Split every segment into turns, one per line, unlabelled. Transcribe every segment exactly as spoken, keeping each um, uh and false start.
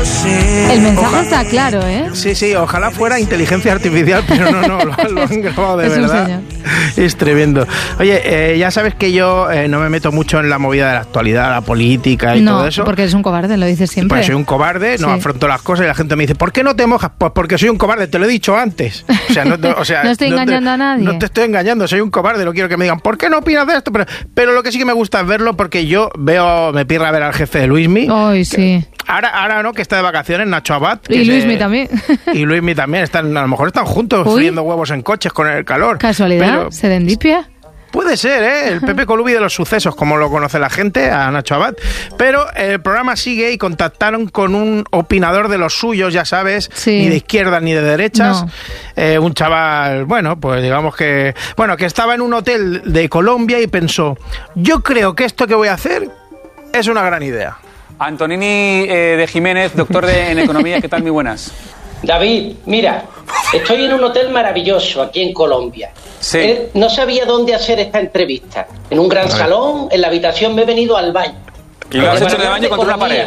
El mensaje ojalá, está claro, ¿eh?
Sí, sí, ojalá fuera inteligencia artificial, pero no, no, lo, lo han grabado de
es
verdad. Es tremendo. Oye, eh, ya sabes que yo eh, no me meto mucho en la movida de la actualidad, la política y
no,
todo eso.
No, porque eres un cobarde, lo dices siempre.
Pues soy un cobarde, no sí. afronto las cosas y la gente me dice, ¿por qué no te mojas? Pues porque soy un cobarde, te lo he dicho antes. O sea, no, te, o sea,
no estoy
no
engañando
te,
a nadie.
No te estoy engañando, soy un cobarde, no quiero que me digan, ¿por qué no opinas de esto? Pero, pero lo que sí que me gusta es verlo porque yo veo, me pirra ver al jefe de Luismi.
Ay, sí.
Ahora, ahora no, que está de vacaciones, Nacho Abad.
Y Luismi también.
Y Luismi también. Están, a lo mejor están juntos Uy. friendo huevos en coches con el calor.
¿Casualidad? Pero ¿serendipia?
Puede ser, ¿eh? El Pepe Colubi de los sucesos, como lo conoce la gente, a Nacho Abad. Pero el programa sigue y contactaron con un opinador de los suyos, ya sabes, sí. ni de izquierdas ni de derechas. No. Eh, un chaval, bueno, pues digamos que... Bueno, que estaba en un hotel de Colombia y pensó, yo creo que esto que voy a hacer es una gran idea.
Antonini eh, de Jiménez, doctor de, en Economía, ¿qué tal? Muy buenas.
David, mira, estoy en un hotel maravilloso aquí en Colombia.
Sí.
Él no sabía dónde hacer esta entrevista. En un gran salón, en la habitación me he venido al baño.
Y lo has hecho en el baño contra una pared.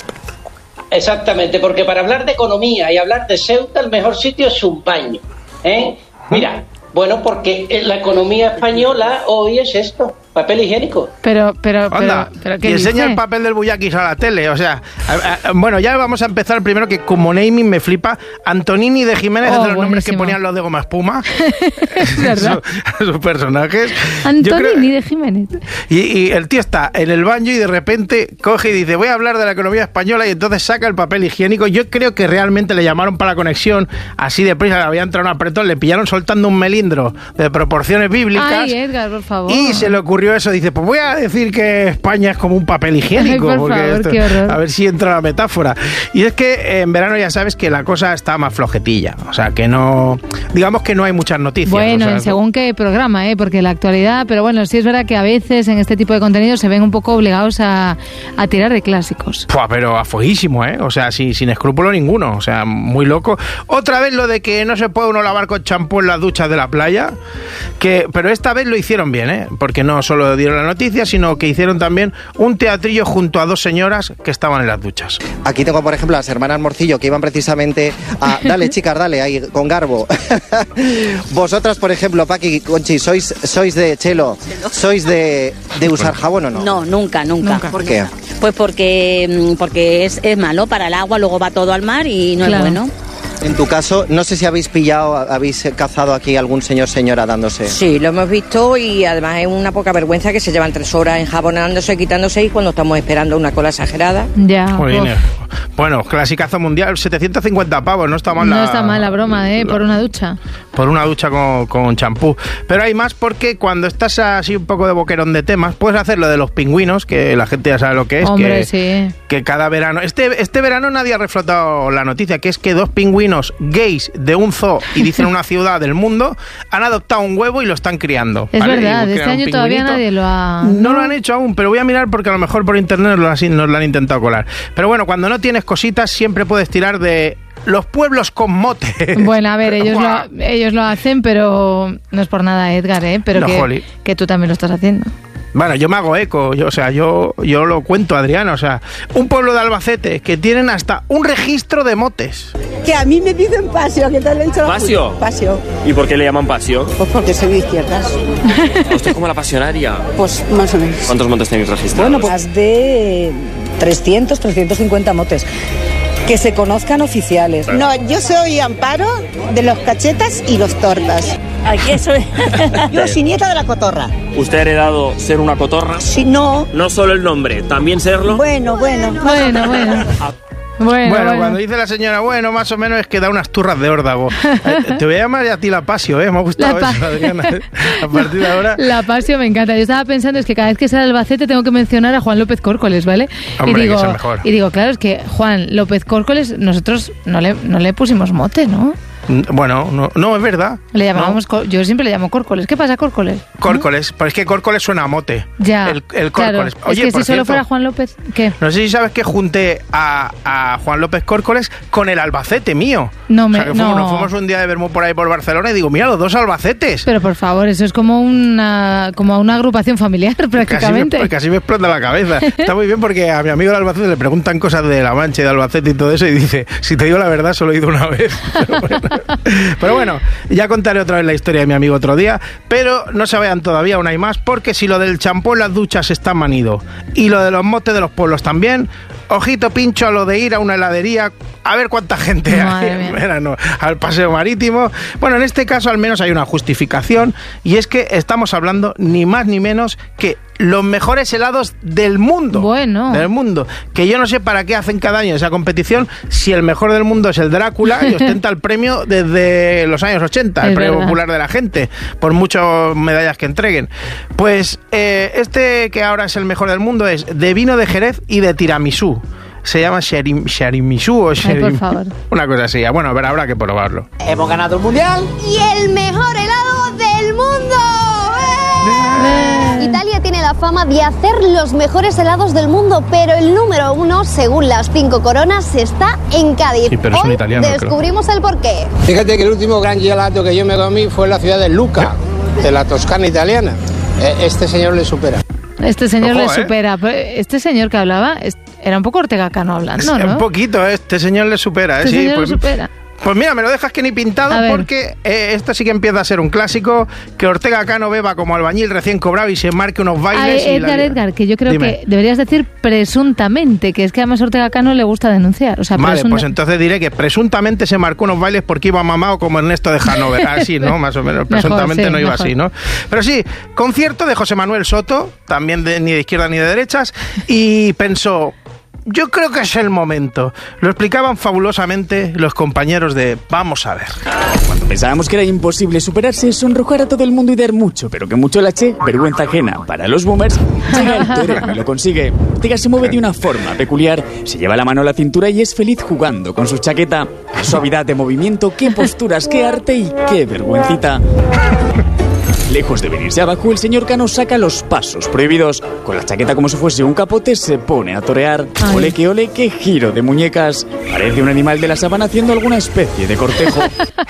Exactamente, porque para hablar de economía y hablar de Ceuta, el mejor sitio es un baño. ¿eh? Mira, bueno, porque la economía española hoy es esto. Papel higiénico.
Pero, pero, pero, pero ¿qué
y enseña
dice?
el papel del Buyakis a la tele, o sea, a, a, bueno, ya vamos a empezar primero que como naming me flipa, Antonini de Jiménez, oh, es de los buenísimo. nombres que ponían los de Goma Espuma,
¿verdad?
Sus, sus personajes.
Antonini creo, de Jiménez.
Y, y el tío está en el baño y de repente coge y dice, voy a hablar de la economía española y entonces saca el papel higiénico. Yo creo que realmente le llamaron para la conexión, así de prisa, le había entrado un apretón, le pillaron soltando un melindro de proporciones bíblicas.
Ay, Edgar, por favor.
Y se le ocurrió eso, dice, pues voy a decir que España es como un papel higiénico.
Ay, por
porque
favor,
esto,
qué horror.
A ver si entra la metáfora. Y es que en verano ya sabes que la cosa está más flojetilla, o sea, que no, digamos que no hay muchas noticias.
Bueno,
o sea,
según qué programa, ¿eh? Porque la actualidad, pero bueno, sí es verdad que a veces en este tipo de contenidos se ven un poco obligados a, a tirar de clásicos.
Pua, pero a fueguísimo, ¿eh? O sea, sin, sin escrúpulo ninguno, o sea, muy loco. Otra vez lo de que no se puede uno lavar con champú en las duchas de la playa, que pero esta vez lo hicieron bien, ¿eh? Porque no solo dieron la noticia, sino que hicieron también un teatrillo junto a dos señoras que estaban en las duchas.
Aquí tengo, por ejemplo, a las hermanas Morcillo, que iban precisamente a... Dale, chicas, dale, ahí, con garbo. Vosotras, por ejemplo, Paqui, Conchi, ¿sois, sois de Chelo? ¿Sois de, de usar jabón o no?
No, nunca, nunca.
nunca. ¿Por qué?
Pues porque, porque es, es malo para el agua, luego va todo al mar y no claro. es bueno.
En tu caso, no sé si habéis pillado, habéis cazado aquí algún señor señora dándose.
Sí, lo hemos visto y además es una poca vergüenza que se llevan tres horas enjabonándose, quitándose y cuando estamos esperando una cola exagerada.
Ya.
Bueno, bueno, clasicazo mundial, setecientos cincuenta pavos, no está mal la...
No está mal la broma, ¿eh? Por una ducha.
Por una ducha con, con champú. Pero hay más porque cuando estás así un poco de boquerón de temas, puedes hacer lo de los pingüinos, que la gente ya sabe lo que es.
Hombre,
que,
sí.
Que cada verano... Este, este verano nadie ha reflotado la noticia, que es que dos pingüinos gays de un zoo y dicen una ciudad del mundo han adoptado un huevo y lo están criando.
Es
¿vale?
verdad, este año todavía nadie lo ha...
No, no lo han hecho aún, pero voy a mirar porque a lo mejor por internet nos lo, nos lo han intentado colar. Pero bueno, cuando no tienes cositas siempre puedes tirar de... Los pueblos con mote.
Bueno, a ver, ellos lo, ellos lo hacen, pero no es por nada, Edgar, ¿eh? Pero no, que, que tú también lo estás haciendo.
Bueno, yo me hago eco, yo, o sea, yo, yo lo cuento, Adriana, o sea, un pueblo de Albacete que tienen hasta un registro de motes.
Que a mí me dicen pasio, que te lo he dicho.
¿Pasio?
Pasio.
¿Y por qué le llaman pasio?
Pues porque soy de izquierdas.
¿Usted es como la pasionaria?
Pues más o menos.
¿Cuántos motes tenéis registrados?
Bueno, pues más de trescientos, trescientos cincuenta motes. Que se conozcan oficiales. No, yo soy Amparo de los cachetas y los tortas.
Aquí soy.
Yo soy nieta de la cotorra.
¿Usted ha heredado ser una cotorra?
Sí, no.
No solo el nombre, ¿también serlo?
Bueno, bueno.
Bueno, bueno. Bueno,
bueno,
bueno,
cuando dice la señora, bueno, más o menos es que da unas turras de órdago. Eh, te voy a llamar a ti la Pasio, ¿eh? Me ha gustado
pa-
eso, Adriana. A partir de ahora...
La Pasio me encanta. Yo estaba pensando, es que cada vez que sale Albacete tengo que mencionar a Juan López Córcoles, ¿vale?
Hombre,
y digo,
que es el mejor.
Y digo, claro, es que Juan López Córcoles, nosotros no le, no le pusimos mote, ¿no?
Bueno, no, no es verdad.
Le llamábamos, ¿no? Yo siempre le llamo córcoles. ¿Qué pasa, córcoles?
Córcoles, ¿no? Pues es que córcoles suena a mote.
Ya,
el, el córcoles.
Claro.
Oye,
es que
por
si solo
cierto,
fuera Juan López, ¿qué?
No sé si sabes que junté a, a Juan López Córcoles con el Albacete mío.
No me,
o sea, que fuimos,
no.
nos fuimos un día de Bermú por ahí por Barcelona y digo, mira, los dos Albacetes.
Pero por favor, eso es como una como una agrupación familiar prácticamente.
Casi me, casi me explota la cabeza. Está muy bien porque a mi amigo de Albacete le preguntan cosas de La Mancha y de Albacete y todo eso y dice, si te digo la verdad, solo he ido una vez. Pero bueno, pero bueno, ya contaré otra vez la historia de mi amigo otro día, pero no se vayan todavía, aún hay más, porque si lo del champú en las duchas está manido y lo de los motes de los pueblos también, ojito pincho a lo de ir a una heladería a ver cuánta gente hay en verano al paseo marítimo. Bueno, en este caso al menos hay una justificación y es que estamos hablando ni más ni menos que los mejores helados del mundo.
Bueno.
Del mundo. Que yo no sé para qué hacen cada año esa competición si el mejor del mundo es el Drácula y ostenta el premio desde los años ochenta, es el premio verdad. Popular de la gente, por muchas medallas que entreguen. Pues eh, este que ahora es el mejor del mundo es de vino de Jerez y de tiramisú. Se llama Sharim, Sharimisu o Sharim,
Ay, por favor.
Una cosa así. Bueno, a ver, habrá que probarlo.
Hemos ganado el mundial.
Y el mejor helado del mundo. ¡Eh! Italia tiene la fama de hacer los mejores helados del mundo, pero el número uno, según las cinco coronas, está en Cádiz.
Sí, pero
Hoy
italiano,
descubrimos
creo.
el porqué.
Fíjate que el último gran gelato que yo me comí fue en la ciudad de Lucca, de la Toscana italiana. Este señor le supera.
Este señor
Ojo,
le
¿eh?
supera. Este señor que hablaba era un poco Ortega Cano hablando, ¿no?
Un poquito, ¿eh? Este señor le supera.
Este
¿eh? Sí,
señor
pues,
le supera.
Pues mira, me lo dejas que ni pintado porque eh, esto sí que empieza a ser un clásico, que Ortega Cano beba como albañil recién cobrado y se marque unos bailes.
Ah,
y
Edgar,
la...
Edgar, que yo creo
Dime.
que deberías decir presuntamente, que es que además a Ortega Cano le gusta denunciar. O sea,
vale,
presunta...
pues entonces diré que presuntamente se marcó unos bailes porque iba mamado como Ernesto de Hanover. Así, ¿no? Más o menos. Presuntamente mejor, sí, no iba mejor. Así, ¿no? Pero sí, concierto de José Manuel Soto, también de, ni de izquierda ni de derechas, y pensó... Yo creo que es el momento. Lo explicaban fabulosamente los compañeros de Vamos a ver.
Cuando pensábamos que era imposible superarse, sonrojar a todo el mundo y dar mucho, pero que mucho lache, vergüenza ajena para los boomers, llega el torero y lo consigue. Ortega se mueve de una forma peculiar, se lleva la mano a la cintura y es feliz jugando con su chaqueta. Qué suavidad de movimiento, qué posturas, qué arte y qué vergüencita. Lejos de venirse abajo, el señor Cano saca los pasos prohibidos. Con la chaqueta como si fuese un capote, se pone a torear. Ay. Ole que ole, qué giro de muñecas. Parece un animal de la sabana haciendo alguna especie de cortejo.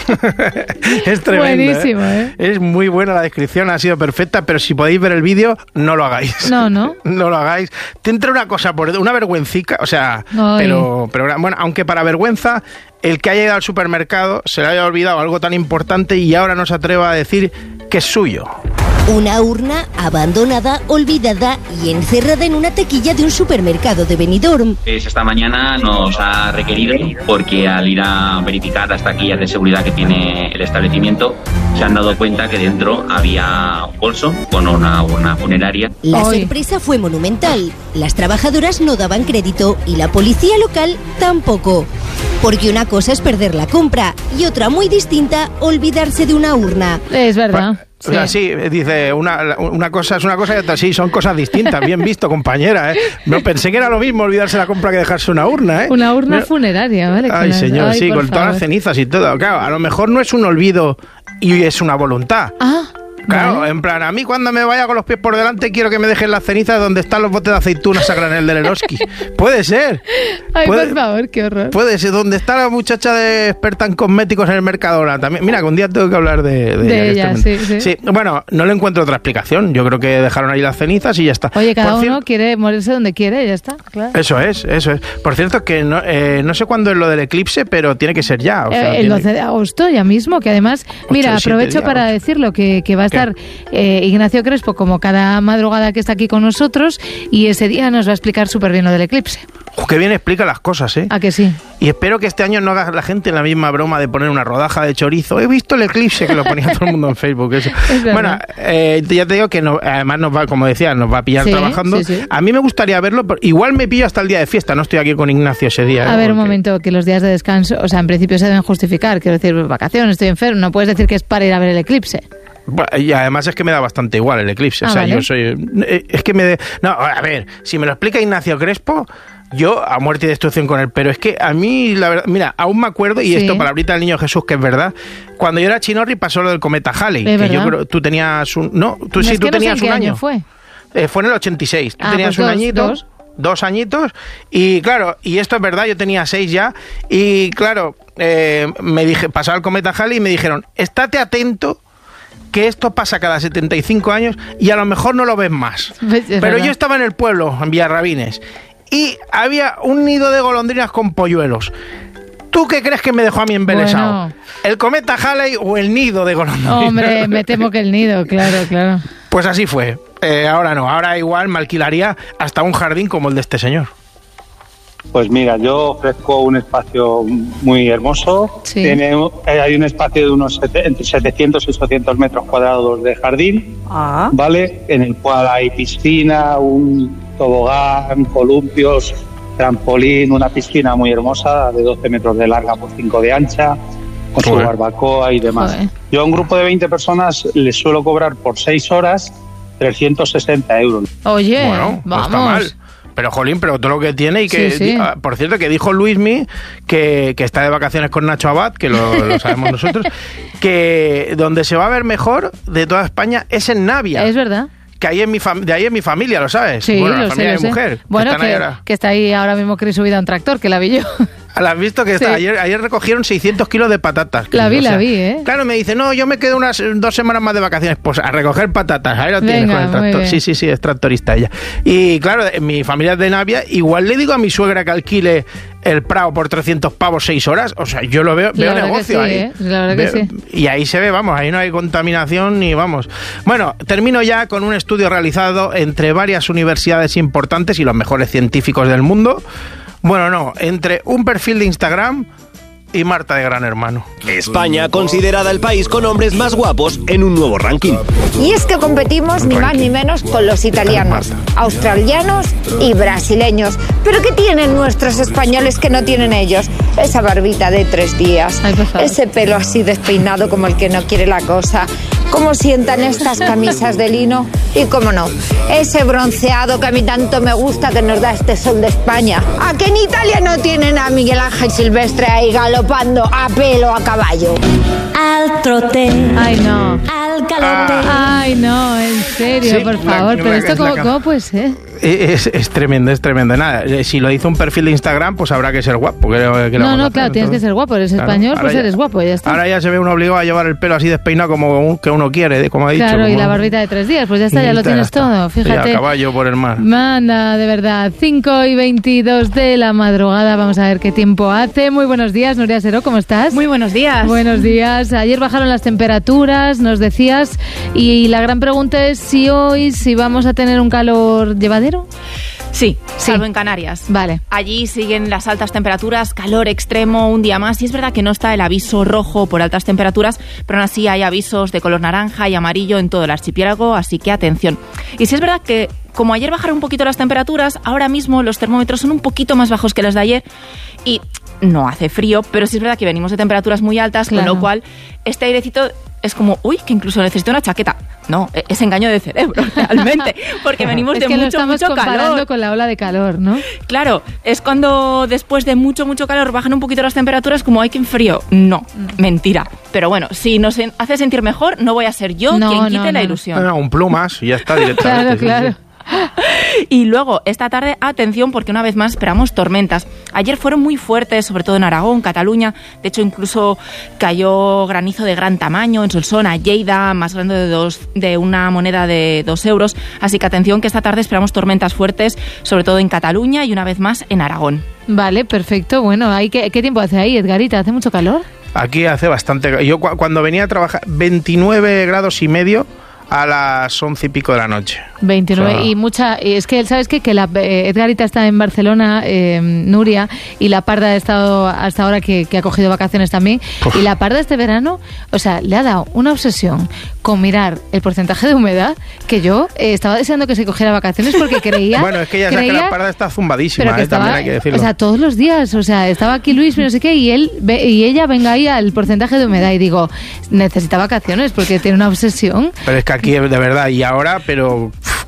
Es tremendo.
Buenísimo, ¿eh?
¿eh? Es muy buena la descripción, ha sido perfecta, pero si podéis ver el vídeo, no lo hagáis.
No, no.
No lo hagáis. Te entra una cosa, por una vergüencica, o sea, pero, pero bueno, aunque para vergüenza, el que haya ido al supermercado se le haya olvidado algo tan importante y ahora no se atreva a decir que es suyo.
Una urna abandonada, olvidada y encerrada en una taquilla de un supermercado de Benidorm.
Esta mañana nos ha requerido porque al ir a verificar las taquillas de seguridad que tiene el establecimiento se han dado cuenta que dentro había un bolso con una urna funeraria.
La sorpresa fue monumental. Las trabajadoras no daban crédito y la policía local tampoco. Porque una cosa es perder la compra y otra muy distinta, olvidarse de una urna.
Es verdad.
Pa- Sí. O sea, sí, dice, una, una cosa es una cosa y otra sí, son cosas distintas. Bien visto, compañera, ¿eh? No pensé que era lo mismo olvidarse la compra que dejarse una urna, ¿eh?
Una urna
no.
funeraria, ¿vale?
Ay,
con
señor,
las... Ay,
sí, con
favor.
todas las cenizas y todo. Claro, a lo mejor no es un olvido y es una voluntad.
Ah.
Claro,
vale.
En plan, a mí cuando me vaya con los pies por delante quiero que me dejen las cenizas donde están los botes de aceitunas a granel del Eroski. Puede ser.
Ay,
puede,
por favor, qué horror.
Puede ser, donde está la muchacha de experta en cosméticos en el Mercadona. También, mira, que un día tengo que hablar de, de,
de
ella.
ella, sí, sí.
Sí, bueno, no le encuentro otra explicación. Yo creo que dejaron ahí las cenizas y ya está.
Oye, cada
por
uno
cierto,
quiere morirse donde quiere y ya está, claro.
Eso es, eso es. Por cierto, que no, eh, no sé cuándo es lo del eclipse, pero tiene que ser ya. O sea,
eh, el
tiene...
doce de agosto ya mismo, que además, mira, aprovecho días, para decirlo, que, que va a estar eh, Ignacio Crespo como cada madrugada que está aquí con nosotros y ese día nos va a explicar súper bien lo del eclipse.
Oh, qué bien explica las cosas, ¿eh?
¿A que sí?
Y espero que este año no haga la gente la misma broma de poner una rodaja de chorizo. He visto el eclipse, que lo ponía todo el mundo en Facebook. Eso. Bueno, eh, ya te digo que no, además nos va, como decía, nos va a pillar
sí,
trabajando.
Sí, sí.
A mí me gustaría verlo, pero igual me pillo hasta el día de fiesta. No estoy aquí con Ignacio ese día.
A
¿eh?
ver,
Porque...
un momento, que los días de descanso, o sea, en principio se deben justificar. Quiero decir, vacaciones, estoy enfermo. No puedes decir que es para ir a ver el eclipse.
Y además es que me da bastante igual el eclipse.
Ah,
o sea,
¿vale?
yo soy... Es que me... De... No, a ver, si me lo explica Ignacio Crespo... yo a muerte y destrucción con él, pero es que a mí, la verdad, mira, aún me acuerdo, y sí. esto palabrita del niño Jesús, que es verdad, cuando yo era chinorri pasó lo del cometa Halley, que
verdad?
yo creo, tú tenías un... No, tú
no,
sí,
es
tú
que
tenías
no sé
un
qué
año.
año fue?
Eh, fue en el ochenta y seis, tú
ah,
tenías
pues
un
dos,
añito...
Dos.
Dos añitos, y claro, y esto es verdad, yo tenía seis ya, y claro, eh, me dije, pasaba el cometa Halley y me dijeron, estate atento, que esto pasa cada setenta y cinco años y a lo mejor no lo ves más.
Es
Pero
verdad.
yo estaba en el pueblo, en Villarrabines, y había un nido de golondrinas con polluelos. ¿Tú qué crees que me dejó a mí embelesado?
Bueno.
¿El cometa Halley o el nido de golondrinas?
Hombre, me temo que el nido, claro, claro.
Pues así fue. Eh, ahora no, ahora igual me alquilaría hasta un jardín como el de este señor.
Pues mira, yo ofrezco un espacio muy hermoso.
Sí.
Tiene, hay un espacio de unos sete, entre setecientos y ochocientos metros cuadrados de jardín,
Ah.
¿vale? En el cual hay piscina, un tobogán, columpios, trampolín, una piscina muy hermosa de doce metros de larga por cinco de ancha, con su
Joder.
barbacoa y demás.
Joder.
Yo a un grupo de veinte personas les suelo cobrar por seis horas trescientos sesenta euros.
Oye,
Bueno, no
vamos.
está mal. Pero, jolín, pero todo lo que tiene y que...
Sí, sí.
ah, por cierto, que dijo Luismi, que, que está de vacaciones con Nacho Abad, que lo, lo sabemos nosotros, que donde se va a ver mejor de toda España es en Navia.
Es verdad.
Que ahí es mi fam- de ahí es mi familia, ¿lo sabes?
Sí,
bueno, la
lo
familia
sé,
de
lo sé.
mujer.
Bueno,
están ahí
que,
ahora.
que está ahí ahora mismo Cris subida a un tractor, que la vi yo.
¿La has visto? Que está,
Sí.
ayer, ayer recogieron seiscientos kilos de patatas.
La vi,
O sea,
la vi, ¿eh?
Claro, me dice, no, yo me quedo unas dos semanas más de vacaciones. Pues a recoger patatas. Ahí lo tienes
Venga,
con el
muy
tractor.
bien.
Sí, sí, sí, es tractorista ella. Y claro, en mi familia es de Navia. Igual le digo a mi suegra que alquile el Prado por trescientos pavos seis horas. O sea, yo lo veo,
La
veo
verdad que
negocio
sí,
ahí.
¿eh? La verdad que
Veo-
sí.
Y ahí se ve, vamos, ahí no hay contaminación ni vamos. Bueno, termino ya con un estudio realizado entre varias universidades importantes y los mejores científicos del mundo. Bueno, no, entre un perfil de Instagram y Marta de Gran Hermano.
España considerada el país con hombres más guapos en un nuevo ranking.
Y es que competimos ni más ni menos con los italianos, australianos y brasileños. ¿Pero qué tienen nuestros españoles que no tienen ellos? Esa barbita de tres días, ese pelo así despeinado como el que no quiere la cosa. ¿Cómo sientan estas camisas de lino? Y cómo no, ese bronceado que a mí tanto me gusta que nos da este sol de España. ¿A que en Italia no tienen a Miguel Ángel Silvestre ahí galopando a pelo a caballo?
Al trote.
Ay, no.
Al galope.
Ay, no, en serio,
Sí,
por
la-
favor.
la-
Pero esto,
la-
¿cómo,
la-
cómo puede ser?
Es, es tremendo, es tremendo. Nada, eh, si lo hizo un perfil de Instagram, pues habrá que ser guapo. ¿qué le- qué le
No,
vamos a
no,
hacer?
claro, tienes que
Entonces,
ser guapo. Eres
claro,
español,
ahora
pues
ya-
eres guapo, ya está.
Ahora ya se ve uno obligado a llevar el pelo así despeinado como un- que uno quiere, como ha dicho.
Claro, y
como-
la barbita de tres días, pues ya está, ya
Y
lo
ya
tienes
está.
todo,
Sí,
fíjate.
a caballo por el mar.
Manda, de verdad. cinco y veintidós de la madrugada. Vamos a ver qué tiempo hace. Muy buenos días, Nuria Seró, ¿cómo estás?
Muy buenos días.
Buenos días. Ayer bajaron las temperaturas, nos decías, y la gran pregunta es si hoy, si vamos a tener un calor llevadero.
Sí, salvo en Canarias.
Vale.
Allí siguen las altas temperaturas, calor extremo un día más. Y es verdad que no está el aviso rojo por altas temperaturas, pero aún así hay avisos de color naranja y amarillo en todo el archipiélago, así que atención. Y sí es verdad que, como ayer bajaron un poquito las temperaturas, ahora mismo los termómetros son un poquito más bajos que los de ayer y no hace frío, pero sí es verdad que venimos de temperaturas muy altas,
Claro.
con lo cual este airecito es como, uy, que incluso necesito una chaqueta. No, es engaño de cerebro, realmente, porque venimos
es
de
que lo
mucho,
estamos
mucho
comparando
calor.
con la ola de calor, ¿no?
Claro, es cuando después de mucho, mucho calor bajan un poquito las temperaturas como, ay, qué frío. No, mentira. Pero bueno, si nos en- hace sentir mejor, no voy a ser yo
No,
quien
no,
quite
no,
la
no.
ilusión.
No, un plumas y ya está directamente.
Claro,
sí,
claro.
sí.
Y luego, esta tarde, atención, porque una vez más esperamos tormentas. Ayer fueron muy fuertes, sobre todo en Aragón, Cataluña. De hecho, incluso cayó granizo de gran tamaño en Solsona, Lleida, más grande de, dos, de una moneda de dos euros. Así que atención, que esta tarde esperamos tormentas fuertes, sobre todo en Cataluña y una vez más en Aragón.
Vale, perfecto. Bueno, ¿hay qué, ¿qué tiempo hace ahí, Edgarita? ¿Hace mucho calor?
Aquí hace bastante. Yo cu- cuando venía a trabajar, veintinueve grados y medio a las once y pico de la noche.
veintinueve
O sea,
y mucha, y es que sabes qué? que la eh, Edgarita está en Barcelona, eh, Nuria, y la Parda ha estado hasta ahora que, que ha cogido vacaciones también.
Uf.
Y la Parda este verano, o sea, le ha dado una obsesión con mirar el porcentaje de humedad que yo eh, estaba deseando que se cogiera vacaciones porque creía
Bueno, es que ya sabes que
creía-
la Parda está zumbadísima,
pero que
eh, también
estaba,
hay que decirlo.
o sea, todos los días, o sea, estaba aquí Luis, no sé qué, y él ve- y ella venga ahí al porcentaje de humedad y digo, necesita vacaciones porque tiene una obsesión.
Pero es que aquí, de verdad, y ahora, pero uf,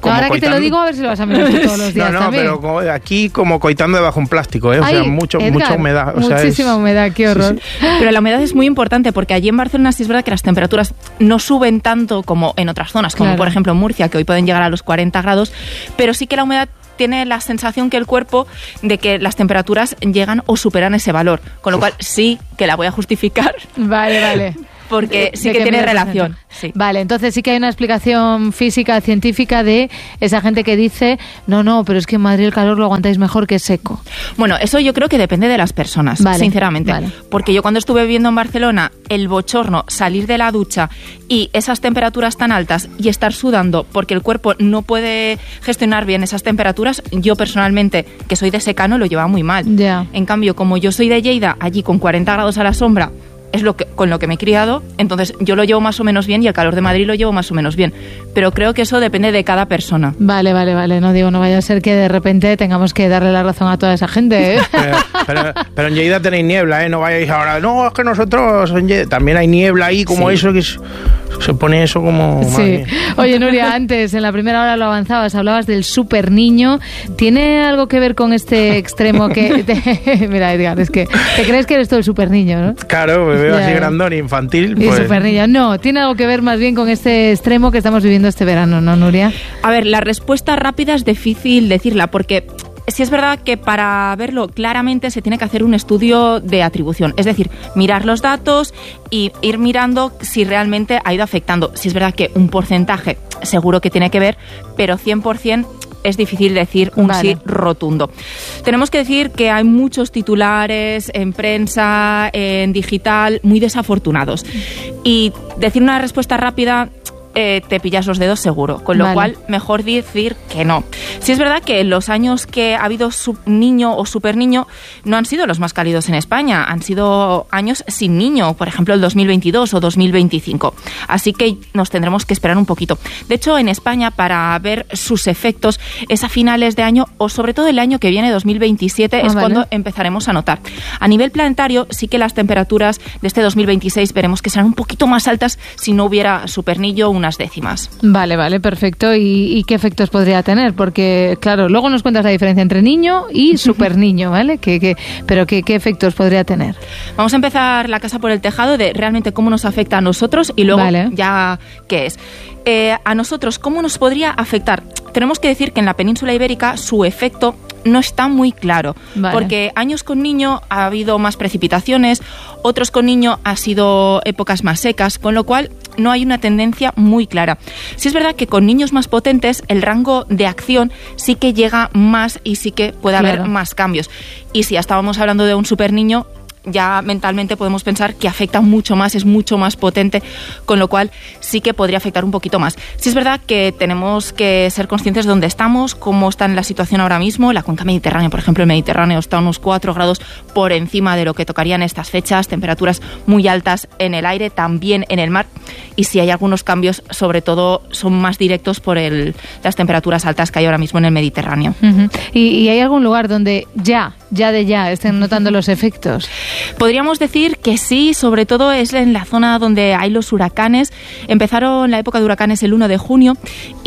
como
ahora
coitando...
que te lo digo, a ver si lo vas a mirar tú todos los días
No, no,
también.
pero como, aquí como coitando debajo un plástico, ¿eh? O
Ay,
sea, mucho,
Edgar,
mucha humedad. O
muchísima
sea, es...
humedad, qué horror.
Sí, sí. Pero la humedad es muy importante porque allí en Barcelona sí es verdad que las temperaturas no suben tanto como en otras zonas, como
Claro.
por ejemplo en Murcia, que hoy pueden llegar a los cuarenta grados, pero sí que la humedad tiene la sensación que el cuerpo de que las temperaturas llegan o superan ese valor, con lo cual sí que la voy a justificar.
Vale, vale.
Porque
De-
sí
de
que
me
tiene
representa.
relación. Sí.
Vale, entonces sí que hay una explicación física, científica de esa gente que dice, no, no, pero es que en Madrid el calor lo aguantáis mejor que seco.
Bueno, eso yo creo que depende de las personas,
Vale,
sinceramente.
vale.
Porque yo cuando estuve viviendo en Barcelona, el bochorno, salir de la ducha y esas temperaturas tan altas y estar sudando porque el cuerpo no puede gestionar bien esas temperaturas, yo personalmente, que soy de secano, lo llevaba muy mal.
Ya.
En cambio, como yo soy de Lleida, allí con cuarenta grados a la sombra, es lo que, con lo que me he criado, entonces yo lo llevo más o menos bien y el calor de Madrid lo llevo más o menos bien. Pero creo que eso depende de cada persona.
Vale, vale, vale. No digo, no vaya a ser que de repente tengamos que darle la razón a toda esa gente, ¿eh?
Pero, pero, pero en Lleida tenéis niebla, ¿eh? No vayáis ahora, no, es que nosotros en Lleida también hay niebla ahí, como
Sí.
eso, que es- se pone eso como...
Sí.
madre mía.
Oye, Nuria, antes, en la primera hora lo avanzabas, hablabas del super niño. ¿Tiene algo que ver con este extremo que... te- Mira, Edgar, es que te crees que eres todo el super niño, ¿no?
Claro, me veo
Ya,
así
ya.
grandón y infantil.
Y
Pues,
super niño. No, tiene algo que ver más bien con este extremo que estamos viviendo este verano, ¿no, Nuria?
A ver, la respuesta rápida es difícil decirla porque sí es verdad que para verlo claramente se tiene que hacer un estudio de atribución, es decir, mirar los datos y ir mirando si realmente ha ido afectando. Sí es verdad que un porcentaje seguro que tiene que ver, pero cien por ciento es difícil decir un
Vale.
sí rotundo. Tenemos que decir que hay muchos titulares en prensa, en digital, muy desafortunados. Y decir una respuesta rápida... Eh, te pillas los dedos seguro, con lo
Vale.
cual mejor decir que no. Sí es verdad que los años que ha habido sub niño o super niño no han sido los más cálidos en España, han sido años sin niño, por ejemplo el dos mil veintidós o dos mil veinticinco, así que nos tendremos que esperar un poquito. De hecho, en España, para ver sus efectos es a finales de año o sobre todo el año que viene, dos mil veintisiete,
Ah,
es
vale.
cuando empezaremos a notar. A nivel planetario sí que las temperaturas de este dos mil veintiséis veremos que serán un poquito más altas si no hubiera supernillo, unas décimas.
Vale, vale, perfecto. ¿Y, y qué efectos podría tener? Porque, claro, luego nos cuentas la diferencia entre niño y super niño, ¿vale? ¿Qué, qué, pero qué, qué efectos podría tener?
Vamos a empezar la casa por el tejado de realmente cómo nos afecta a nosotros y luego
Vale.
ya qué es. Eh, a nosotros, ¿cómo nos podría afectar? Tenemos que decir que en la península ibérica su efecto no está muy claro,
Vale.
porque años con niño ha habido más precipitaciones, otros con niño ha sido épocas más secas, con lo cual no hay una tendencia muy clara. Sí es verdad que con niños más potentes el rango de acción sí que llega más y sí que puede
Claro.
haber más cambios. Y si ya estábamos hablando de un super niño, ya mentalmente podemos pensar que afecta mucho más, es mucho más potente, con lo cual sí que podría afectar un poquito más. Sí es verdad que tenemos que ser conscientes de dónde estamos, cómo está en la situación ahora mismo. La cuenca mediterránea, por ejemplo, el Mediterráneo está a unos cuatro grados por encima de lo que tocaría en estas fechas, temperaturas muy altas en el aire, también en el mar, y si hay algunos cambios, sobre todo son más directos por el, las temperaturas altas que hay ahora mismo en el Mediterráneo.
Uh-huh. ¿Y, ¿Y hay algún lugar donde ya, ya de ya, estén notando los efectos?
Podríamos decir que sí, sobre todo es en la zona donde hay los huracanes. Empezaron la época de huracanes el uno de junio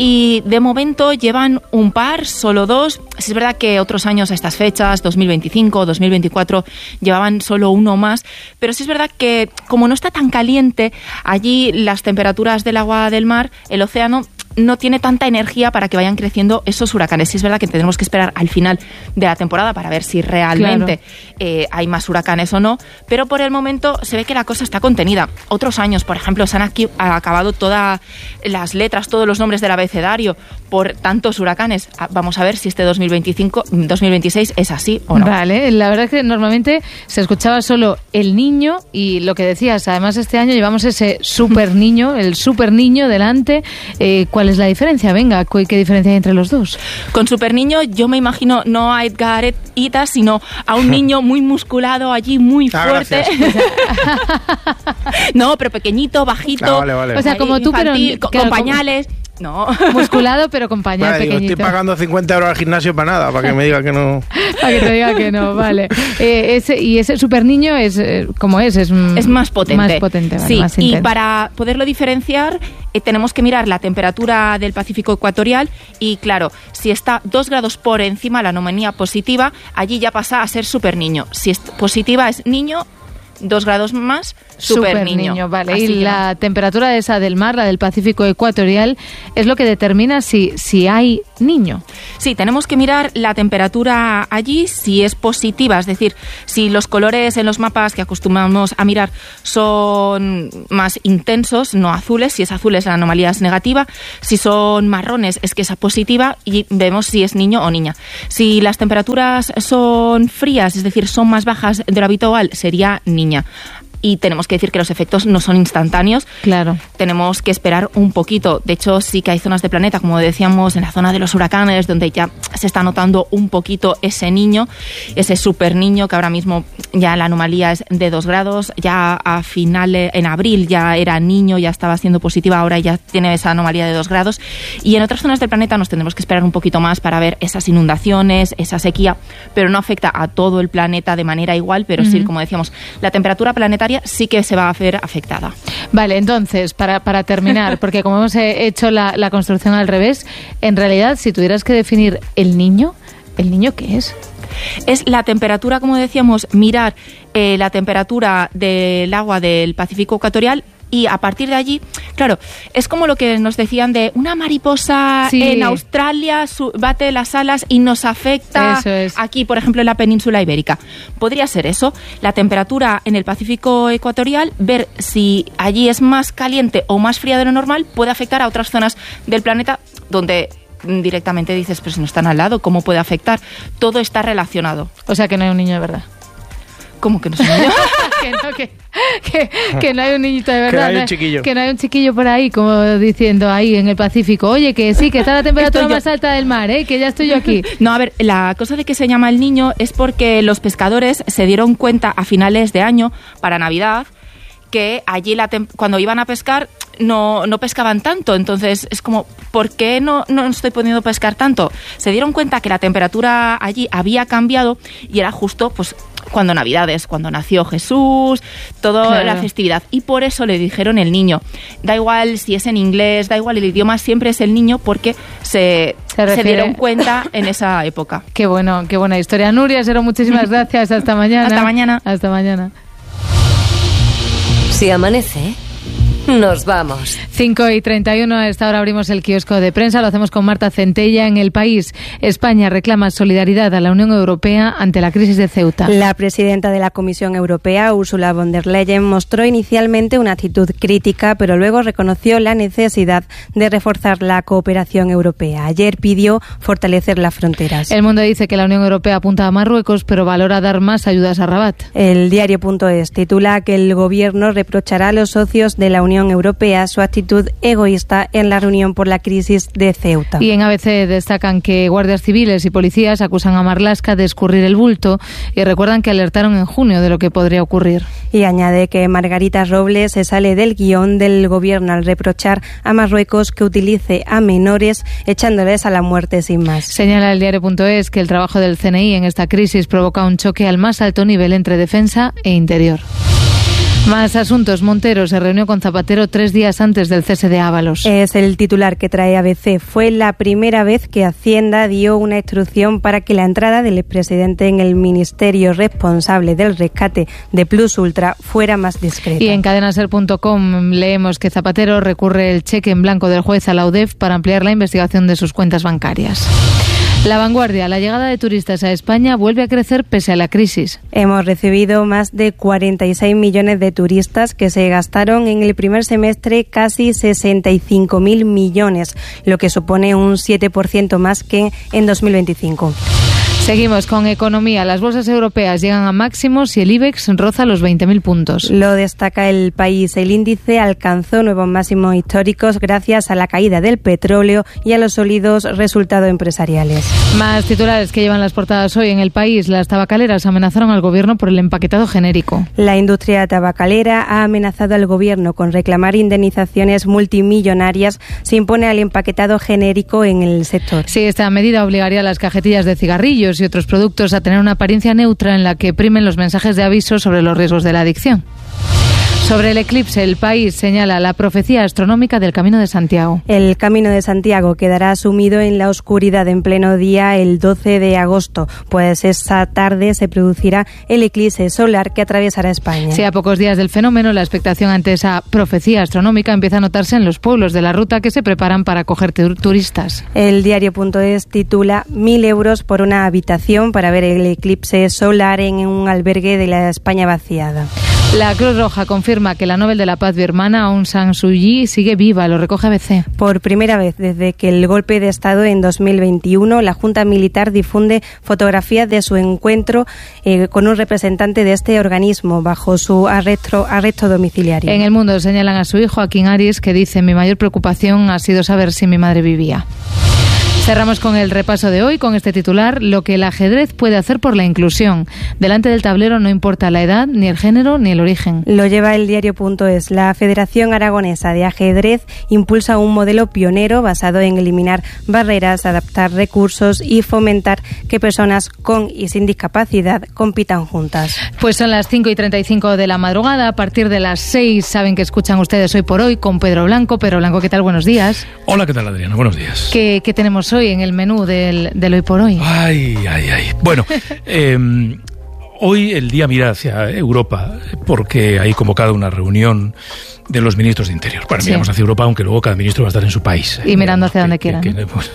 y de momento llevan un par, solo dos. Sí es verdad que otros años a estas fechas, dos mil veinticinco, dos mil veinticuatro, llevaban solo uno más, pero sí es verdad que como no está tan caliente, allí las temperaturas del agua del mar, el océano, no tiene tanta energía para que vayan creciendo esos huracanes. Sí es verdad que tendremos que esperar al final de la temporada para ver si realmente
Claro.
eh, hay más huracanes o no, pero por el momento se ve que la cosa está contenida. Otros años, por ejemplo, se han aquí, acabado todas las letras, todos los nombres del abecedario por tantos huracanes. Ah, Vamos a ver si este dos mil veinticinco, dos mil veintiséis es así o no.
Vale, la verdad es que normalmente se escuchaba solo el niño y lo que decías, además este año llevamos ese super niño, el super niño delante. Eh, ¿Cuál es la diferencia? Venga, ¿qué, qué diferencia hay entre los dos?
Con Super Niño yo me imagino no a Edgar Ita, sino a un niño muy musculado allí, muy
Ah,
fuerte. No, pero pequeñito, bajito.
Ah, vale, vale.
O sea, como tú, pero
infantil, con,
claro,
con
como-
pañales. No.
Musculado, pero con pañal
vale,
pequeñito.
Digo, estoy pagando cincuenta euros al gimnasio para nada, para que me diga que no.
Para que te diga que no, vale. Eh, ese, y ese super niño es, eh, ¿cómo es? Es,
es más potente.
Más potente, vale,
sí,
más
y
intenso.
para poderlo diferenciar, eh, tenemos que mirar la temperatura del Pacífico ecuatorial y, claro, si está dos grados por encima la anomalía positiva, allí ya pasa a ser super niño. Si es positiva es niño, dos grados más, super,
super
niño.
niño. Vale,
Así
y
que
la temperatura de esa del mar, la del Pacífico ecuatorial, es lo que determina si, si hay niño.
Sí, tenemos que mirar la temperatura allí, si es positiva, es decir, si los colores en los mapas que acostumbramos a mirar son más intensos, no azules, si es azul es la anomalía es negativa, si son marrones es que es positiva y vemos si es niño o niña. Si las temperaturas son frías, es decir, son más bajas de lo habitual, sería niña. Y tenemos que decir que los efectos no son instantáneos.
Claro.
Tenemos que esperar un poquito. De hecho, sí que hay zonas de planeta, como decíamos, en la zona de los huracanes, donde ya se está notando un poquito ese niño, ese super niño, que ahora mismo ya la anomalía es de dos grados. Ya a finales, en abril ya era niño, ya estaba siendo positiva, ahora ya tiene esa anomalía de dos grados. Y en otras zonas del planeta nos tendremos que esperar un poquito más para ver esas inundaciones, esa sequía, pero no afecta a todo el planeta de manera igual, pero uh-huh. sí, como decíamos, la temperatura planetaria sí que se va a ver afectada.
Vale, entonces, para, para terminar, porque como hemos hecho la, la construcción al revés, en realidad, si tuvieras que definir el niño, ¿el niño qué es?
Es la temperatura, como decíamos, mirar eh, la temperatura del agua del Pacífico ecuatorial y a partir de allí, claro, es como lo que nos decían de una mariposa sí. en Australia su, bate las alas y nos afecta
eso es.
Aquí, por ejemplo, en la península ibérica. Podría ser eso, la temperatura en el Pacífico ecuatorial, ver si allí es más caliente o más fría de lo normal, puede afectar a otras zonas del planeta donde directamente dices, pero si no están al lado, ¿cómo puede afectar? Todo está relacionado.
O sea que no hay un niño de verdad.
¿Cómo que no es un niño?
que, no, que, que, que no hay un niñito de verdad.
Que no hay un chiquillo.
Que no hay un chiquillo por ahí, como diciendo ahí en el Pacífico. Oye, que sí, que está la temperatura más alta del mar, ¿eh? Que ya estoy yo aquí.
No, a ver, la cosa de que se llama el niño es porque los pescadores se dieron cuenta a finales de año, para Navidad, que allí la tem- cuando iban a pescar no, no pescaban tanto. Entonces es como, ¿por qué no, no estoy pudiendo pescar tanto? Se dieron cuenta que la temperatura allí había cambiado y era justo pues cuando Navidades, cuando nació Jesús, toda claro. la festividad. Y por eso le dijeron el niño. Da igual si es en inglés, da igual el idioma, siempre es el niño porque se, se, se dieron cuenta en esa época.
Qué bueno, qué buena historia. Nuria Sero, muchísimas gracias. Hasta mañana.
Hasta mañana.
Hasta mañana.
Si amanece, nos vamos.
cinco y treinta y uno, a esta hora abrimos el kiosco de prensa. Lo hacemos con Marta Centella. En El País, España reclama solidaridad a la Unión Europea ante la crisis de Ceuta.
La presidenta de la Comisión Europea, Ursula von der Leyen, mostró inicialmente una actitud crítica, pero luego reconoció la necesidad de reforzar la cooperación europea. Ayer pidió fortalecer las fronteras.
El Mundo dice que la Unión Europea apunta a Marruecos, pero valora dar más ayudas a Rabat.
El diario.es titula que el gobierno reprochará a los socios de la Unión Europea su actitud egoísta en la reunión por la crisis de Ceuta.
Y en A B C destacan que guardias civiles y policías acusan a Marlaska de escurrir el bulto y recuerdan que alertaron en junio de lo que podría ocurrir.
Y añade que Margarita Robles se sale del guión del gobierno al reprochar a Marruecos que utilice a menores echándoles a la muerte sin más.
Señala el diario.es que el trabajo del C N I en esta crisis provoca un choque al más alto nivel entre defensa e interior. Más asuntos. Montero se reunió con Zapatero tres días antes del cese de Ábalos.
Es el titular que trae A B C. Fue la primera vez que Hacienda dio una instrucción para que la entrada del expresidente en el ministerio responsable del rescate de Plus Ultra fuera más discreta.
Y en cadenaser punto com leemos que Zapatero recurre el cheque en blanco del juez a la U D E F para ampliar la investigación de sus cuentas bancarias. La Vanguardia, la llegada de turistas a España vuelve a crecer pese a la crisis.
Hemos recibido más de cuarenta y seis millones de turistas que se gastaron en el primer semestre casi sesenta y cinco mil millones, lo que supone un siete por ciento más que en dos mil veinticinco.
Seguimos con economía. Las bolsas europeas llegan a máximos y el IBEX roza los veinte mil puntos.
Lo destaca El País. El índice alcanzó nuevos máximos históricos gracias a la caída del petróleo y a los sólidos resultados empresariales.
Más titulares que llevan las portadas hoy en El País. Las tabacaleras amenazaron al gobierno por el empaquetado genérico.
La industria tabacalera ha amenazado al gobierno con reclamar indemnizaciones multimillonarias si impone al empaquetado genérico en el sector.
Sí, esta medida obligaría a las cajetillas de cigarrillos y otros productos a tener una apariencia neutra en la que primen los mensajes de aviso sobre los riesgos de la adicción. Sobre el eclipse, El País señala la profecía astronómica del Camino de Santiago.
El Camino de Santiago quedará sumido en la oscuridad en pleno día el doce de agosto, pues esa tarde se producirá el eclipse solar que atravesará España.
Sí, a pocos días del fenómeno, la expectación ante esa profecía astronómica empieza a notarse en los pueblos de la ruta que se preparan para acoger turistas.
El diario.es titula Mil euros por una habitación para ver el eclipse solar en un albergue de la España vaciada.
La Cruz Roja confirma que la Nobel de la Paz birmana Aung San Suu Kyi sigue viva, lo recoge A B C.
Por primera vez desde que el golpe de Estado en dos mil veintiuno, la Junta Militar difunde fotografías de su encuentro eh, con un representante de este organismo bajo su arresto, arresto domiciliario.
En El Mundo señalan a su hijo Joaquín Aris, que dice: mi mayor preocupación ha sido saber si mi madre vivía. Cerramos con el repaso de hoy, con este titular: lo que el ajedrez puede hacer por la inclusión. Delante del tablero no importa la edad, ni el género, ni el origen.
Lo lleva el diario.es. La Federación Aragonesa de Ajedrez impulsa un modelo pionero basado en eliminar barreras, adaptar recursos y fomentar que personas con y sin discapacidad compitan juntas.
Pues son las cinco y treinta y cinco de la madrugada. A partir de las seis saben que escuchan ustedes Hoy por Hoy con Pedro Blanco. Pedro Blanco, ¿qué tal? Buenos días.
Hola, ¿qué tal, Adriana? Buenos días.
¿Qué, qué tenemos hoy en el menú del, del Hoy por Hoy?
Ay, ay, ay. Bueno, eh, hoy el día mira hacia Europa porque hay convocada una reunión de los ministros de Interior. Bueno, sí. Miramos hacia Europa, aunque luego cada ministro va a estar en su país.
Y mirando hacia donde quieran. Que, que, pues,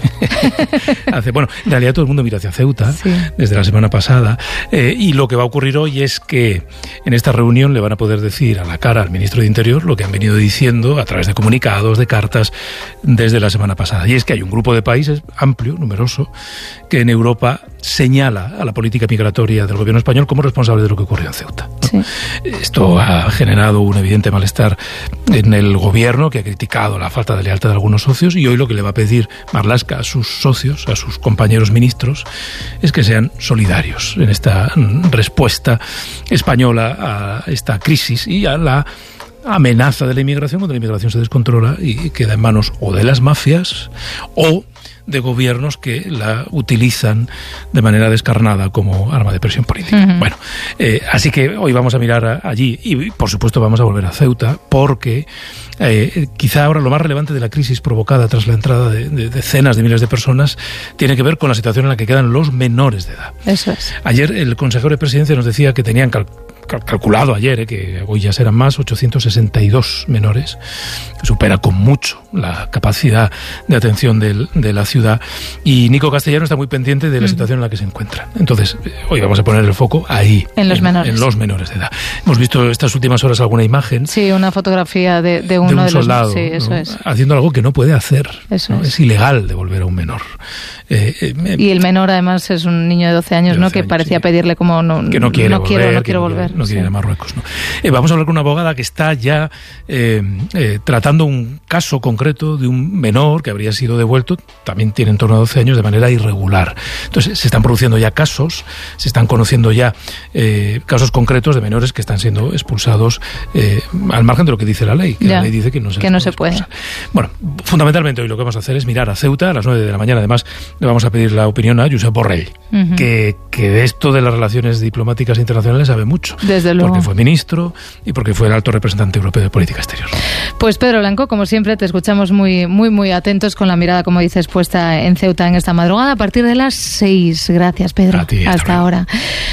hace, bueno, en realidad todo el mundo mira hacia Ceuta, sí, desde la semana pasada, eh, y lo que va a ocurrir hoy es que en esta reunión le van a poder decir a la cara al ministro de Interior lo que han venido diciendo a través de comunicados, de cartas, desde la semana pasada. Y es que hay un grupo de países amplio, numeroso, que en Europa señala a la política migratoria del gobierno español como responsable de lo que ocurrió en Ceuta, ¿no? Sí. Esto ha generado un evidente malestar en el gobierno, que ha criticado la falta de lealtad de algunos socios, y hoy lo que le va a pedir Marlaska a sus socios, a sus compañeros ministros, es que sean solidarios en esta respuesta española a esta crisis y a la amenaza de la inmigración, cuando la inmigración se descontrola y queda en manos o de las mafias o de gobiernos que la utilizan de manera descarnada como arma de presión política. Uh-huh. Bueno, eh, así que hoy vamos a mirar a, allí y, por supuesto, vamos a volver a Ceuta porque eh, quizá ahora lo más relevante de la crisis provocada tras la entrada de, de decenas de miles de personas tiene que ver con la situación en la que quedan los menores de edad.
Eso es.
Ayer el consejero de Presidencia nos decía que tenían cal- calculado ayer, eh, que hoy ya serán más, ochocientos sesenta y dos menores, que supera con mucho la capacidad de atención del, de la ciudad, y Nico Castellano está muy pendiente de la mm. situación en la que se encuentran. Entonces, eh, hoy vamos a poner el foco ahí,
en los, en, menores.
en los menores de edad. Hemos visto estas últimas horas alguna imagen.
Sí, una fotografía de, de uno de, un
de soldado,
los... Sí, eso
¿no?
es.
Haciendo algo que no puede hacer.
Eso
¿no?
es.
Es ilegal devolver a un menor. Eh, eh,
y el menor, además, es un niño de doce años, de doce ¿no? Que años, parecía sí. pedirle como... No,
que no quiere
no
volver.
Quiero, no
que
quiero
no
volver.
Quiere, no quiere
sí.
ir a Marruecos. ¿no? Eh, vamos a hablar con una abogada que está ya eh, eh, tratando un caso concreto de un menor que habría sido devuelto, también tiene en torno a doce años, de manera irregular. Entonces, se están produciendo ya casos, se están conociendo ya eh, casos concretos de menores que están siendo expulsados eh, al margen de lo que dice la ley, que
ya,
la ley dice que no se,
que no se puede.
Bueno, fundamentalmente hoy lo que vamos a hacer es mirar a Ceuta. A las nueve de la mañana, además, le vamos a pedir la opinión a Josep Borrell, uh-huh. que, que de esto de las relaciones diplomáticas internacionales sabe mucho.
Desde luego.
Porque fue ministro y porque fue el alto representante europeo de política exterior.
Pues Pedro Blanco, como siempre, te escuchamos muy, muy, muy atentos, con la mirada, como dices, puesta en Ceuta en esta madrugada a partir de las seis. Gracias, Pedro.
A ti,
hasta ahora.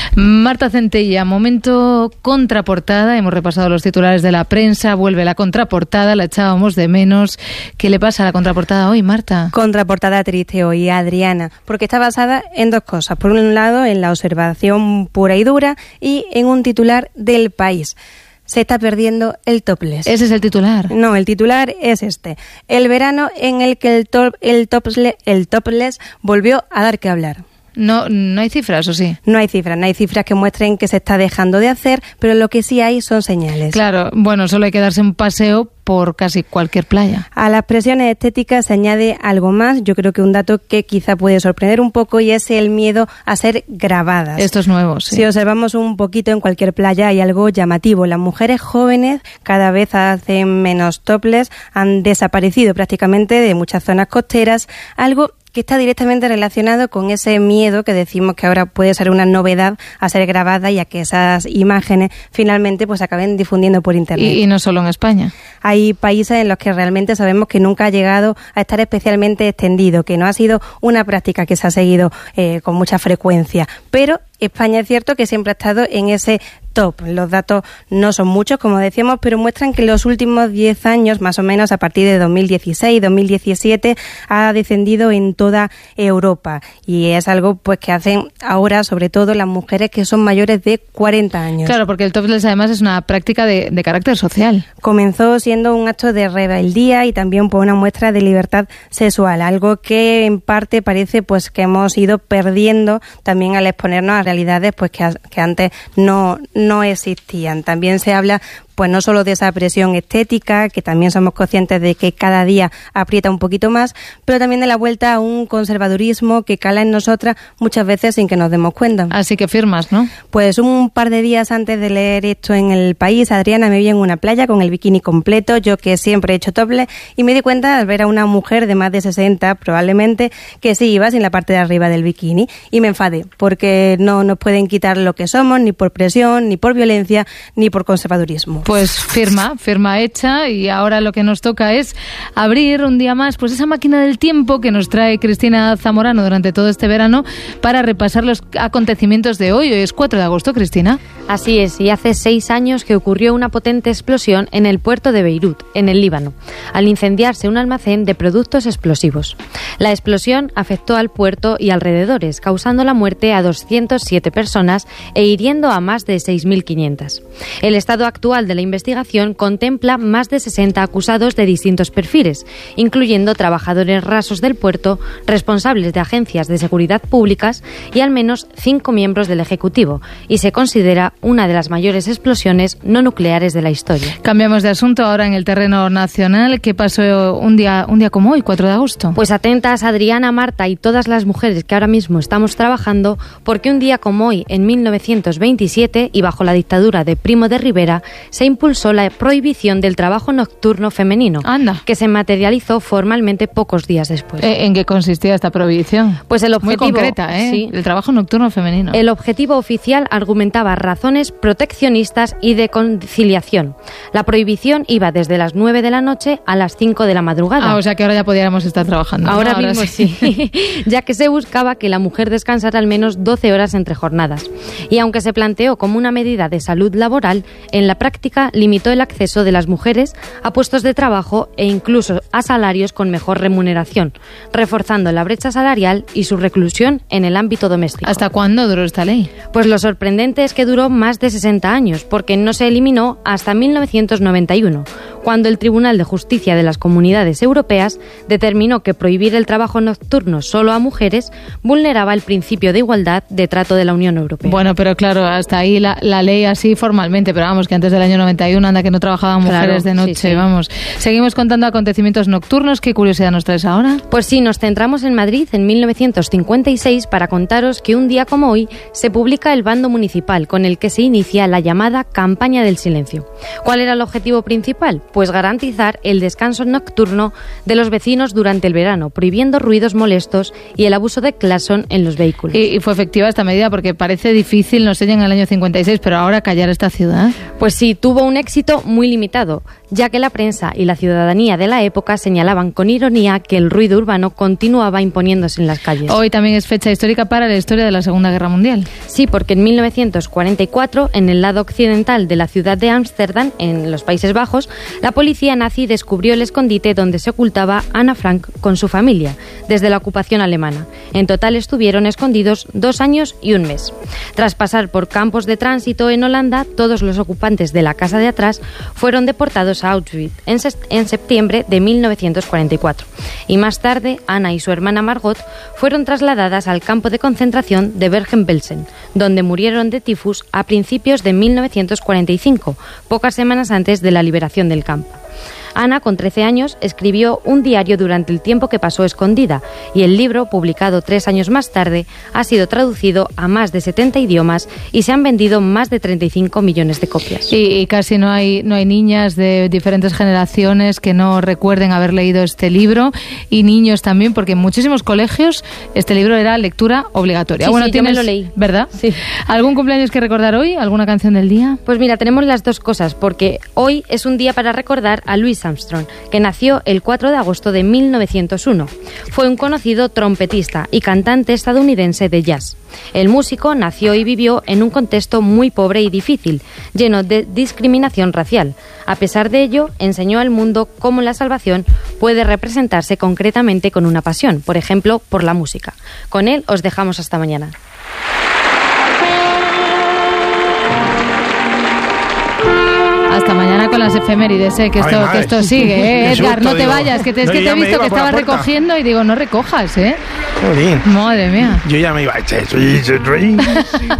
Marta Centella, momento contraportada. Hemos repasado los titulares de la prensa. Vuelve la contraportada, la echábamos de menos. ¿Qué le pasa a la contraportada hoy, Marta?
Contraportada triste hoy, Adriana, porque está basada en dos cosas. Por un lado, en la observación pura y dura, y en un titular del País. Se está perdiendo el topless.
¿Ese es el titular?
No, el titular es este. El verano en el que el, top, el, topless, el topless volvió a dar que hablar.
No, no hay cifras, ¿o sí?
No hay cifras, no hay cifras que muestren que se está dejando de hacer, pero lo que sí hay son señales.
Claro, bueno, solo hay que darse un paseo por casi cualquier playa.
A las presiones estéticas se añade algo más, yo creo que un dato que quizá puede sorprender un poco, y es el miedo a ser grabadas.
Esto es nuevo, sí.
Si observamos un poquito en cualquier playa hay algo llamativo. Las mujeres jóvenes cada vez hacen menos topless, han desaparecido prácticamente de muchas zonas costeras, algo que está directamente relacionado con ese miedo que decimos que ahora puede ser una novedad a ser grabada y a que esas imágenes finalmente pues acaben difundiendo por internet.
Y, y no solo en España.
Hay países en los que realmente sabemos que nunca ha llegado a estar especialmente extendido, que no ha sido una práctica que se ha seguido eh, con mucha frecuencia, pero España es cierto que siempre ha estado en ese top. Los datos no son muchos, como decíamos, pero muestran que en los últimos diez años, más o menos a partir de dos mil dieciséis, dos mil diecisiete, ha descendido en toda Europa. Y es algo pues que hacen ahora, sobre todo, las mujeres que son mayores de cuarenta años.
Claro, porque el topless además es una práctica de, de carácter social.
Comenzó siendo un acto de rebeldía y también por una muestra de libertad sexual, algo que en parte parece pues que hemos ido perdiendo también al exponernos a realidades pues que, que antes no, no existían. También se habla pues no solo de esa presión estética, que también somos conscientes de que cada día aprieta un poquito más, pero también de la vuelta a un conservadurismo que cala en nosotras muchas veces sin que nos demos cuenta.
Así que firmas, ¿no?
Pues un par de días antes de leer esto en El País, Adriana, me vi en una playa con el bikini completo, yo que siempre he hecho topless, y me di cuenta al ver a una mujer de más de sesenta, probablemente, que sí iba sin la parte de arriba del bikini, y me enfadé, porque no nos pueden quitar lo que somos, ni por presión, ni por violencia, ni por conservadurismo.
Pues firma, firma hecha, y ahora lo que nos toca es abrir un día más pues esa máquina del tiempo que nos trae Cristina Zamorano durante todo este verano para repasar los acontecimientos de hoy. Hoy es cuatro de agosto, Cristina.
Así es, y hace seis años que ocurrió una potente explosión en el puerto de Beirut, en el Líbano, al incendiarse un almacén de productos explosivos. La explosión afectó al puerto y alrededores, causando la muerte a doscientas siete personas e hiriendo a más de seis mil quinientas. El estado actual de la investigación contempla más de sesenta acusados de distintos perfiles, incluyendo trabajadores rasos del puerto, responsables de agencias de seguridad públicas y al menos cinco miembros del Ejecutivo, y se considera una de las mayores explosiones no nucleares de la historia.
Cambiamos de asunto ahora en el terreno nacional. ¿Qué pasó un día, un día como hoy, cuatro de agosto?
Pues atentas, Adriana, Marta y todas las mujeres que ahora mismo estamos trabajando, porque un día como hoy, en mil novecientos veintisiete, y bajo la dictadura de Primo de Rivera, se impulsó la prohibición del trabajo nocturno femenino,
Anda.
que se materializó formalmente pocos días después.
¿En qué consistía esta prohibición?
Pues el objetivo,
muy concreta, ¿eh?
Sí.
El trabajo nocturno femenino.
El objetivo oficial argumentaba razones proteccionistas y de conciliación. La prohibición iba desde las nueve de la noche a las cinco de la madrugada.
Ah, o sea que ahora ya podríamos estar trabajando.
Ahora,
¿no? ahora
mismo
sí,
sí. Ya que se buscaba que la mujer descansara al menos doce horas entre jornadas. Y aunque se planteó como una medida de salud laboral, en la práctica limitó el acceso de las mujeres a puestos de trabajo e incluso a salarios con mejor remuneración, reforzando la brecha salarial y su reclusión en el ámbito doméstico.
¿Hasta cuándo duró esta ley?
Pues lo sorprendente es que duró más de sesenta años, porque no se eliminó hasta mil novecientos noventa y uno, cuando el Tribunal de Justicia de las Comunidades Europeas determinó que prohibir el trabajo nocturno solo a mujeres vulneraba el principio de igualdad de trato de la Unión Europea.
Bueno, pero claro, hasta ahí la, la ley así formalmente, pero vamos, que antes del año noventa y uno anda que no trabajaban mujeres claro, de noche, sí, sí. Vamos. Seguimos contando acontecimientos nocturnos. ¿Qué curiosidad nos traes ahora?
Pues sí, nos centramos en Madrid en mil novecientos cincuenta y seis para contaros que un día como hoy se publica el bando municipal con el que se inicia la llamada Campaña del Silencio. ¿Cuál era el objetivo principal? Pues garantizar el descanso nocturno de los vecinos durante el verano, prohibiendo ruidos molestos y el abuso de claxon en los vehículos.
Y, y fue efectiva esta medida porque parece difícil, no sé, en el año cincuenta y seis, pero ahora callar esta ciudad.
Pues sí, tuvo un éxito muy limitado, ya que la prensa y la ciudadanía de la época señalaban con ironía que el ruido urbano continuaba imponiéndose en las calles.
Hoy también es fecha histórica para la historia de la Segunda Guerra Mundial.
Sí, porque en mil novecientos cuarenta y cuatro, en el lado occidental de la ciudad de Ámsterdam, en los Países Bajos, la policía nazi descubrió el escondite donde se ocultaba Ana Frank con su familia, desde la ocupación alemana. En total estuvieron escondidos dos años y un mes. Tras pasar por campos de tránsito en Holanda, todos los ocupantes ocupantes de la casa de atrás fueron deportados a Auschwitz en, se- en septiembre de mil novecientos cuarenta y cuatro. Y más tarde, Ana y su hermana Margot fueron trasladadas al campo de concentración de Bergen-Belsen, donde murieron de tifus a principios de mil novecientos cuarenta y cinco, pocas semanas antes de la liberación del campo. Ana, con trece años, escribió un diario durante el tiempo que pasó escondida, y el libro, publicado tres años más tarde, ha sido traducido a más de setenta idiomas y se han vendido más de treinta y cinco millones de copias.
Y, y casi no hay, no hay niñas de diferentes generaciones que no recuerden haber leído este libro, y niños también, porque en muchísimos colegios este libro era lectura obligatoria.
Sí,
bueno,
sí,
tienes,
yo me lo leí.
¿Verdad?
Sí.
¿Algún cumpleaños que recordar hoy? ¿Alguna canción del día?
Pues mira, tenemos las dos cosas, porque hoy es un día para recordar a Louis Armstrong, que nació el cuatro de agosto de mil novecientos uno. Fue un conocido trompetista y cantante estadounidense de jazz. El músico nació y vivió en un contexto muy pobre y difícil, lleno de discriminación racial. A pesar de ello, enseñó al mundo cómo la salvación puede representarse concretamente con una pasión, por ejemplo, por la música. Con él os dejamos hasta mañana.
Hasta mañana con las efemérides, ¿eh? que, esto,
Ay,
que esto sigue. ¿eh?
Qué
Edgar,
susto,
no te
digo.
vayas, que, te, es
No,
que
yo
te
ya
he
me
visto
iba
que
por la
estabas
puerta.
recogiendo y digo, no recojas, ¿eh?
Jolín.
Madre mía.
Yo ya me iba a echar.